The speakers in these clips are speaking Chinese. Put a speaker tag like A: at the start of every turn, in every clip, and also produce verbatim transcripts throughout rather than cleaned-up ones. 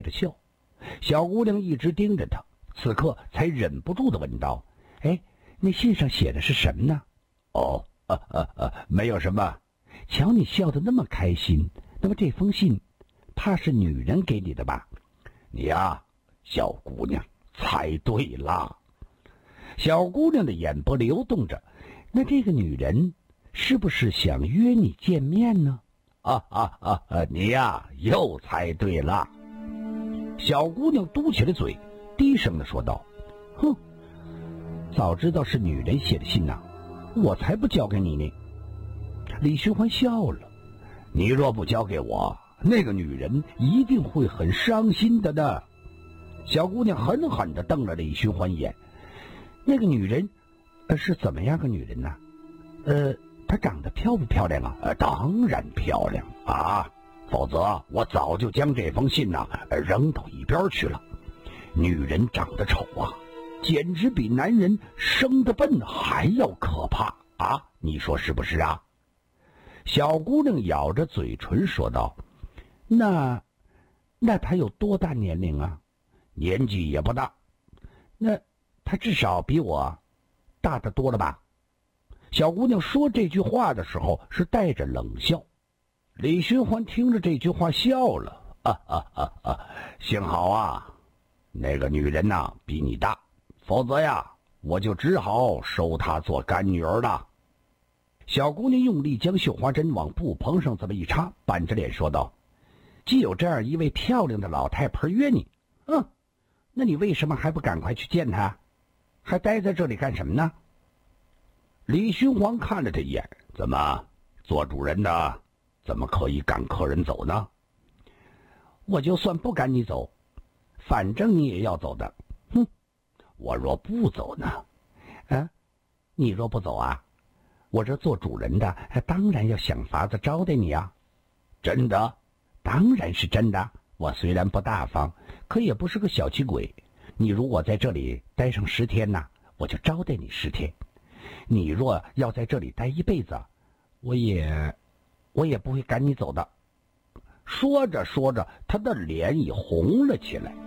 A: 着笑。小姑娘一直盯着他，此刻才忍不住地问道：“哎，那信上写的是什么呢？”“哦，呃呃呃，没有什么。”“瞧你笑得那么开心，那么这封信，怕是女人给你的吧？”“你呀，小姑娘，猜对了。”小姑娘的眼波流动着，那这个女人是不是想约你见面呢？啊啊啊！啊你呀，又猜对了。小姑娘嘟起了嘴，低声地说道：“哼，早知道是女人写的信呐、啊，我才不交给你呢。”李寻欢笑了：“你若不交给我，那个女人一定会很伤心的呢。”小姑娘狠狠地瞪了李寻欢一眼：“那个女人，呃，是怎么样个女人呢？呃，她长得漂不漂亮啊？”“呃，当然漂亮啊。”否则我早就将这封信呐、啊、扔到一边去了。女人长得丑啊，简直比男人生得笨还要可怕啊！你说是不是啊？”小姑娘咬着嘴唇说道：“那，那她有多大年龄啊？”“年纪也不大。”“那她至少比我大得多了吧？”小姑娘说这句话的时候是带着冷笑。李寻欢听着这句话笑了，啊啊啊啊！幸好啊，那个女人呐、啊、比你大，否则呀，我就只好收她做干女儿了。小姑娘用力将绣花针往布棚上这么一插，板着脸说道：“既有这样一位漂亮的老太婆约你，嗯，那你为什么还不赶快去见她？还待在这里干什么呢？”李寻欢看了他一眼：“怎么，做主人的怎么可以赶客人走呢？”“我就算不赶你走，反正你也要走的。”“哼，我若不走呢？”“啊，你若不走啊，我这做主人的当然要想法子招待你啊。”“真的？”“当然是真的。我虽然不大方，可也不是个小气鬼。你如果在这里待上十天呐，我就招待你十天。你若要在这里待一辈子，我也我也不会赶你走的。”说着说着，他的脸已红了起来。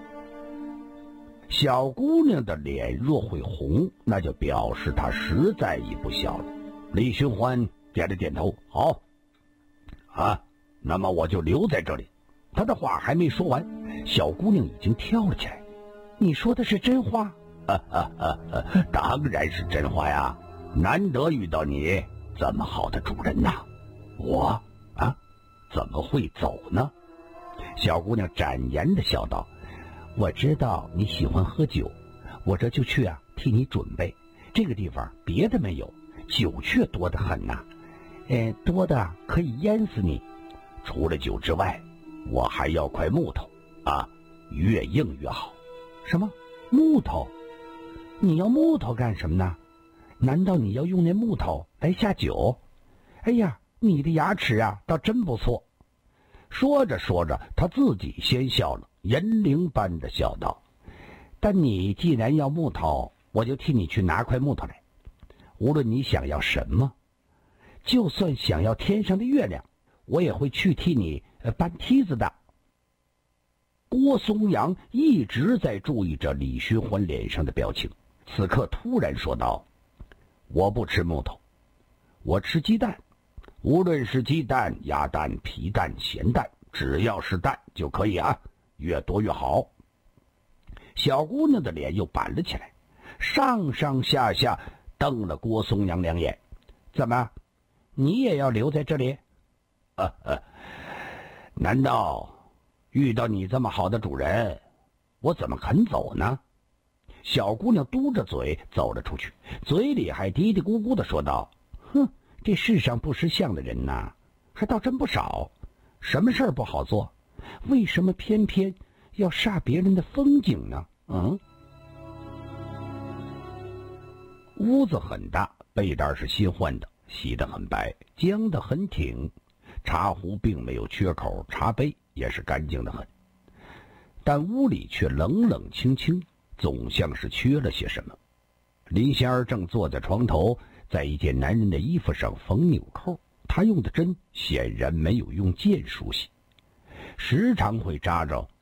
A: 小姑娘的脸若会红，那就表示她实在已不小了。李寻欢点了点头：“好啊，那么我就留在这里。”他的话还没说完，小姑娘已经跳了起来：“你说的是真话？”“啊啊啊啊，当然是真话呀！难得遇到你这么好的主人呐！我啊，怎么会走呢？”小姑娘展颜地笑道：“我知道你喜欢喝酒，我这就去啊替你准备。这个地方别的没有，酒却多得很呐、啊，呃，多的可以淹死你。除了酒之外，我还要块木头啊，越硬越好。”“什么木头？你要木头干什么呢？难道你要用那木头来下酒？哎呀，你的牙齿啊倒真不错。”说着说着，他自己先笑了，银铃般的笑道：“但你既然要木头，我就替你去拿块木头来。无论你想要什么，就算想要天上的月亮，我也会去替你搬梯子的。”郭松阳一直在注意着李寻欢脸上的表情，此刻突然说道：“我不吃木头，我吃鸡蛋。无论是鸡蛋、鸭蛋、皮蛋、咸蛋，只要是蛋就可以啊，越多越好。”小姑娘的脸又板了起来，上上下下瞪了郭松阳两眼：“怎么，你也要留在这里？”“啊啊，难道遇到你这么好的主人，我怎么肯走呢？”小姑娘嘟着嘴走了出去，嘴里还嘀嘀咕咕地说道：“哼，这世上不识相的人呐，还倒真不少。什么事儿不好做，为什么偏偏要煞别人的风景呢？”嗯。屋子很大，被单是新换的，洗得很白，浆得很挺，茶壶并没有缺口，茶杯也是干净的很。但屋里却冷冷清清，总像是缺了些什么。林仙儿正坐在床头，在一件男人的衣服上缝纽扣，他用的针显然没有用剑梳洗，时常会扎着